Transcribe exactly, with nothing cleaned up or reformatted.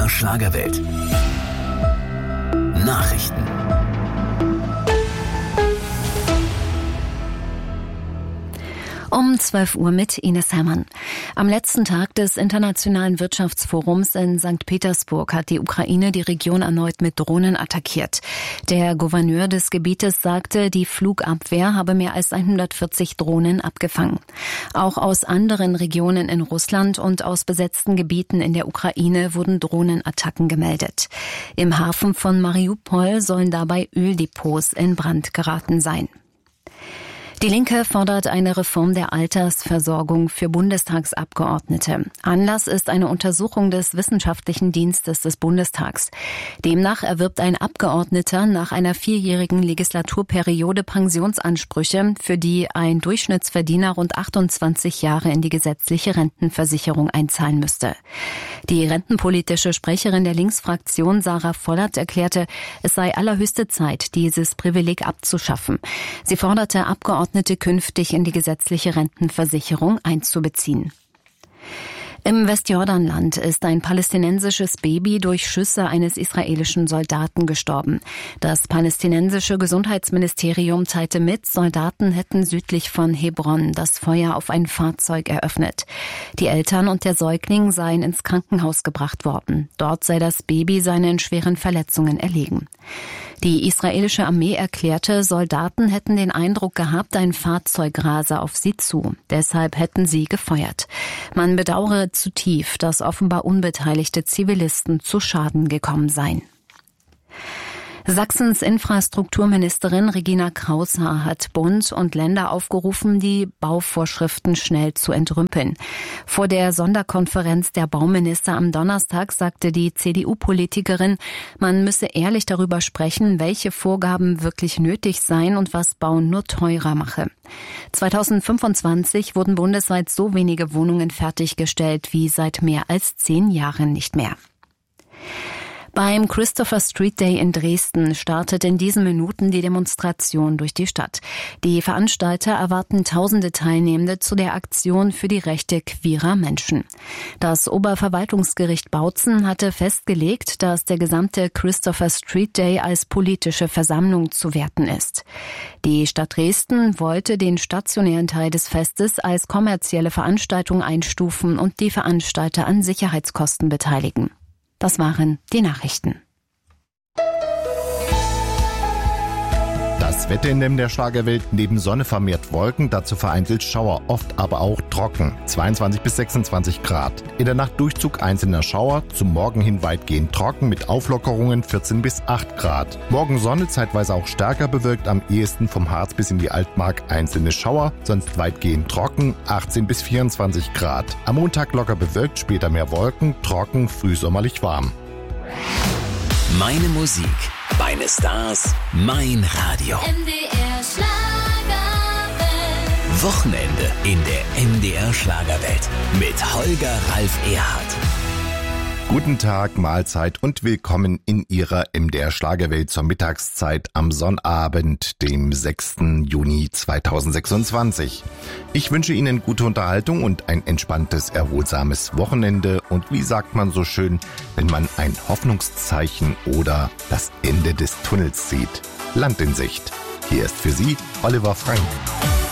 R Schlagerwelt. Nachrichten. Um zwölf Uhr mit Ines Herrmann. Am letzten Tag des Internationalen Wirtschaftsforums in Sankt Petersburg hat die Ukraine die Region erneut mit Drohnen attackiert. Der Gouverneur des Gebietes sagte, die Flugabwehr habe mehr als hundertvierzig Drohnen abgefangen. Auch aus anderen Regionen in Russland und aus besetzten Gebieten in der Ukraine wurden Drohnenattacken gemeldet. Im Hafen von Mariupol sollen dabei Öldepots in Brand geraten sein. Die Linke fordert eine Reform der Altersversorgung für Bundestagsabgeordnete. Anlass ist eine Untersuchung des Wissenschaftlichen Dienstes des Bundestags. Demnach erwirbt ein Abgeordneter nach einer vierjährigen Legislaturperiode Pensionsansprüche, für die ein Durchschnittsverdiener rund achtundzwanzig Jahre in die gesetzliche Rentenversicherung einzahlen müsste. Die rentenpolitische Sprecherin der Linksfraktion Sarah Vollert erklärte, es sei allerhöchste Zeit, dieses Privileg abzuschaffen. Sie forderte Abgeordnete künftig in die gesetzliche Rentenversicherung einzubeziehen. Im Westjordanland ist ein palästinensisches Baby durch Schüsse eines israelischen Soldaten gestorben. Das palästinensische Gesundheitsministerium teilte mit, Soldaten hätten südlich von Hebron das Feuer auf ein Fahrzeug eröffnet. Die Eltern und der Säugling seien ins Krankenhaus gebracht worden. Dort sei das Baby seinen schweren Verletzungen erlegen. Die israelische Armee erklärte, Soldaten hätten den Eindruck gehabt, ein Fahrzeug rase auf sie zu. Deshalb hätten sie gefeuert. Man bedauere zutiefst, dass offenbar unbeteiligte Zivilisten zu Schaden gekommen seien. Sachsens Infrastrukturministerin Regina Kraushaar hat Bund und Länder aufgerufen, die Bauvorschriften schnell zu entrümpeln. Vor der Sonderkonferenz der Bauminister am Donnerstag sagte die C D U-Politikerin, man müsse ehrlich darüber sprechen, welche Vorgaben wirklich nötig seien und was Bauen nur teurer mache. zweitausendfünfundzwanzig wurden bundesweit so wenige Wohnungen fertiggestellt wie seit mehr als zehn Jahren nicht mehr. Beim Christopher Street Day in Dresden startet in diesen Minuten die Demonstration durch die Stadt. Die Veranstalter erwarten tausende Teilnehmende zu der Aktion für die Rechte queerer Menschen. Das Oberverwaltungsgericht Bautzen hatte festgelegt, dass der gesamte Christopher Street Day als politische Versammlung zu werten ist. Die Stadt Dresden wollte den stationären Teil des Festes als kommerzielle Veranstaltung einstufen und die Veranstalter an Sicherheitskosten beteiligen. Das waren die Nachrichten. Das Wetter in dem der Schlagerwelt: neben Sonne vermehrt Wolken, dazu vereinzelt Schauer, oft aber auch trocken. zweiundzwanzig bis sechsundzwanzig Grad. In der Nacht Durchzug einzelner Schauer, zum Morgen hin weitgehend trocken mit Auflockerungen vierzehn bis acht Grad. Morgen Sonne, zeitweise auch stärker bewölkt, am ehesten vom Harz bis in die Altmark einzelne Schauer, sonst weitgehend trocken, achtzehn bis vierundzwanzig Grad. Am Montag locker bewölkt, später mehr Wolken, trocken, frühsommerlich warm. Meine Musik, meine Stars, mein Radio. M D R Schlagerwelt. Wochenende in der M D R Schlagerwelt mit Holger Ralf Erhardt. Guten Tag, Mahlzeit und willkommen in Ihrer M D R Schlagerwelt zur Mittagszeit am Sonnabend, dem sechsten Juni zweitausendsechsundzwanzig. Ich wünsche Ihnen gute Unterhaltung und ein entspanntes, erholsames Wochenende. Und wie sagt man so schön, wenn man ein Hoffnungszeichen oder das Ende des Tunnels sieht? Land in Sicht. Hier ist für Sie Oliver Frank.